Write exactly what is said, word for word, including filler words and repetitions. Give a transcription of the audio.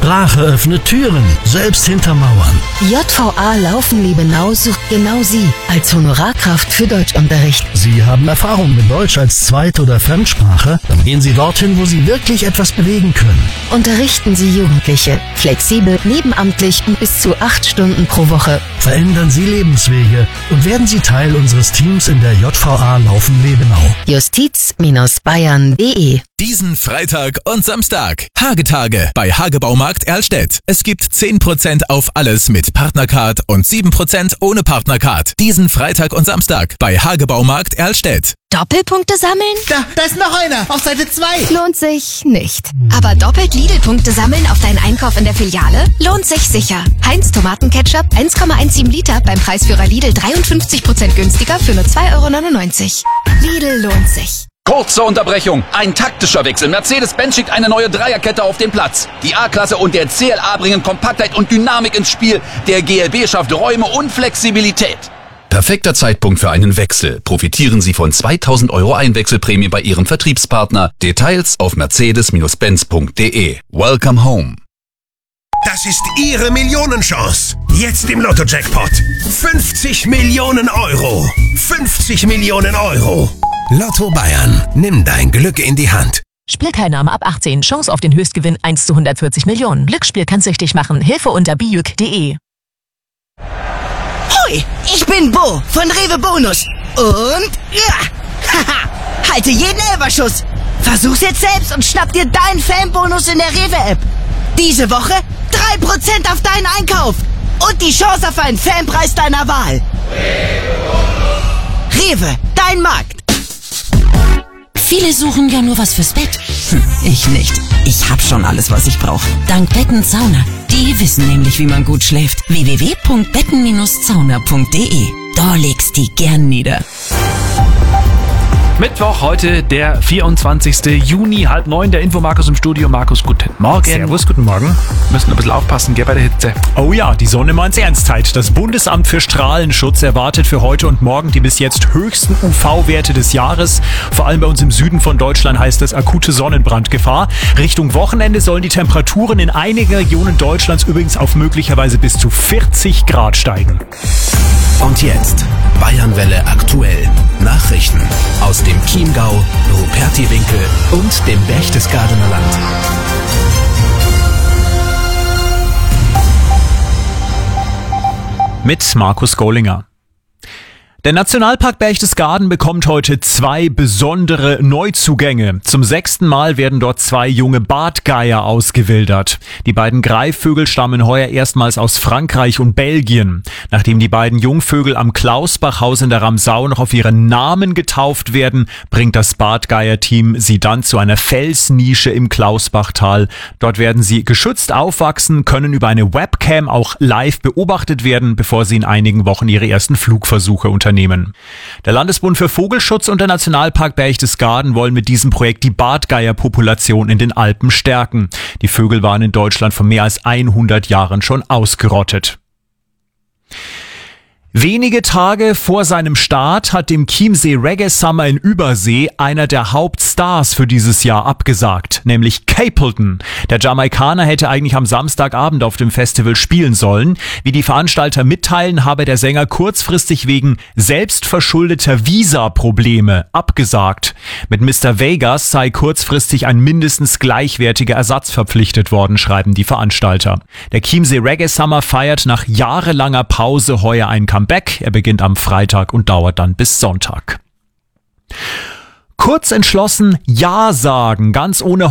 Sprache öffnet Türen, selbst hinter Mauern. J V A Laufen Liebenau sucht genau Sie als Honorarkraft für Deutschunterricht. Sie haben Erfahrung mit Deutsch als Zweit- oder Fremdsprache? Dann gehen Sie dorthin, wo Sie wirklich etwas bewegen können. Unterrichten Sie Jugendliche. Flexibel, nebenamtlich und bis zu acht Stunden pro Woche. Verändern Sie Lebenswege und werden Sie Teil unseres Teams in der J V A Laufen Liebenau. Justiz Bayern punkt de Diesen Freitag und Samstag. Hagetage bei Hagebaumarkt Erlstedt. Es gibt zehn Prozent auf alles mit Partnercard und sieben Prozent ohne Partnercard. Diesen Freitag und Samstag bei Hagebaumarkt Erlstedt. Doppelpunkte sammeln? Da, da ist noch einer, auf Seite zwei. Lohnt sich nicht. Aber doppelt Lidl-Punkte sammeln auf deinen Einkauf in der Filiale? Lohnt sich sicher. Heinz Tomatenketchup eins Komma siebzehn Liter beim Preisführer Lidl dreiundfünfzig Prozent günstiger für nur zwei Euro neunundneunzig. Lidl lohnt sich. Kurze Unterbrechung. Ein taktischer Wechsel. Mercedes-Benz schickt eine neue Dreierkette auf den Platz. Die A-Klasse und der C L A bringen Kompaktheit und Dynamik ins Spiel. Der G L B schafft Räume und Flexibilität. Perfekter Zeitpunkt für einen Wechsel. Profitieren Sie von zweitausend Euro Einwechselprämie bei Ihrem Vertriebspartner. Details auf mercedes Benz punkt de. Welcome home. Das ist Ihre Millionenchance. Jetzt im Lotto-Jackpot. fünfzig Millionen Euro. fünfzig Millionen Euro. Lotto Bayern. Nimm dein Glück in die Hand. Spielteilnahme ab achtzehn. Chance auf den Höchstgewinn eins zu hundertvierzig Millionen. Glücksspiel kann süchtig machen. Hilfe unter bijuk punkt de. Hoi, ich bin Bo von Rewe Bonus. Und ja, haha, halte jeden Elberschuss. Versuch's jetzt selbst und schnapp dir deinen Fanbonus in der Rewe-App. Diese Woche drei Prozent auf deinen Einkauf. Und die Chance auf einen Fanpreis deiner Wahl. Rewe, dein Markt. Viele suchen ja nur was fürs Bett. Hm, ich nicht. Ich hab schon alles, was ich brauche. Dank Betten Zauner. Die wissen nämlich, wie man gut schläft. w w w punkt betten Bindestrich zauner punkt de. Da legst die gern nieder. Mittwoch, heute der vierundzwanzigste Juni, halb neun, der Infomarkus im Studio. Markus, guten Morgen. Servus, guten Morgen. Wir müssen ein bisschen aufpassen, gell, bei der Hitze. Oh ja, die Sonne meint's Ernstheit. Das Bundesamt für Strahlenschutz erwartet für heute und morgen die bis jetzt höchsten U V-Werte des Jahres. Vor allem bei uns im Süden von Deutschland heißt das akute Sonnenbrandgefahr. Richtung Wochenende sollen die Temperaturen in einigen Regionen Deutschlands übrigens auf möglicherweise bis zu vierzig Grad steigen. Und jetzt Bayernwelle aktuell. Nachrichten aus dem Chiemgau, Rupertiwinkel und dem Berchtesgadener Land. Mit Markus Gollinger. Der Nationalpark Berchtesgaden bekommt heute zwei besondere Neuzugänge. Zum sechsten Mal werden dort zwei junge Bartgeier ausgewildert. Die beiden Greifvögel stammen heuer erstmals aus Frankreich und Belgien. Nachdem die beiden Jungvögel am Klausbachhaus in der Ramsau noch auf ihren Namen getauft werden, bringt das Bartgeier-Team sie dann zu einer Felsnische im Klausbachtal. Dort werden sie geschützt aufwachsen, können über eine Webcam auch live beobachtet werden, bevor sie in einigen Wochen ihre ersten Flugversuche unternehmen. Der Landesbund für Vogelschutz und der Nationalpark Berchtesgaden wollen mit diesem Projekt die Bartgeierpopulation in den Alpen stärken. Die Vögel waren in Deutschland vor mehr als hundert Jahren schon ausgerottet. Wenige Tage vor seinem Start hat dem Chiemsee Reggae Summer in Übersee einer der Hauptstars für dieses Jahr abgesagt, nämlich Capleton. Der Jamaikaner hätte eigentlich am Samstagabend auf dem Festival spielen sollen. Wie die Veranstalter mitteilen, habe der Sänger kurzfristig wegen selbstverschuldeter Visa-Probleme abgesagt. Mit Mister Vegas sei kurzfristig ein mindestens gleichwertiger Ersatz verpflichtet worden, schreiben die Veranstalter. Der Chiemsee Reggae Summer feiert nach jahrelanger Pause heuer ein Comeback. Er beginnt am Freitag und dauert dann bis Sonntag. Kurz entschlossen Ja sagen, ganz ohne